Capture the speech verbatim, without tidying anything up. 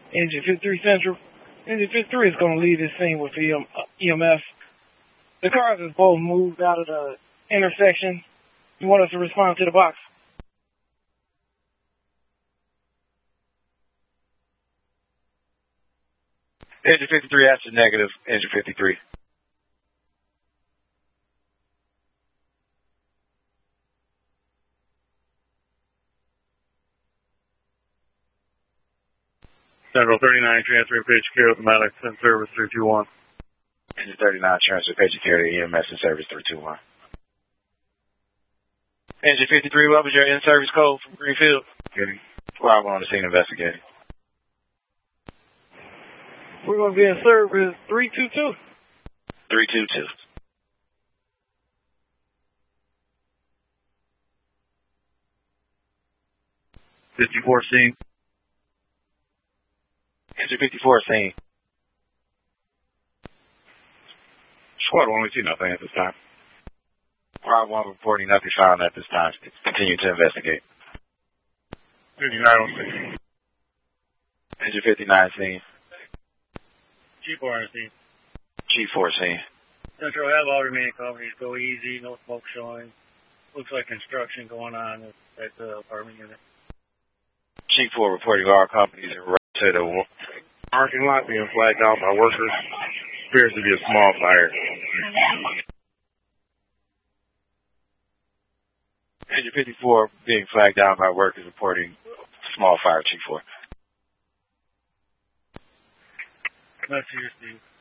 Engine fifty-three Central. Engine fifty-three is going to leave this scene with the E M S. The cars have both moved out of the intersection. You want us to respond to the box? Engine fifty-three, answer negative. Engine fifty-three. Central thirty-nine, transfer page care with Maddox in service three two one. Engine thirty-nine, transfer page care to E M S in service three two one. Engine fifty-three, what was your in-service code from Greenfield? Getting. Well, I'm on the scene investigating. We're going to be in service three two two. three two two. fifty-four scene. Engine fifty-four scene. Squad one, we see nothing at this time. Rob one reporting nothing found at this time. Continue to investigate. fifty-nine on six. Engine fifty-nine scene. G four on scene. G four scene. Central, have all remaining companies go easy, no smoke showing. Looks like construction going on at the apartment unit. G four reporting all companies are right to the parking lot being flagged out by workers. Appears to be a small fire. Engine fifty-four being flagged down by workers reporting small fire, G four. That's you, Steve.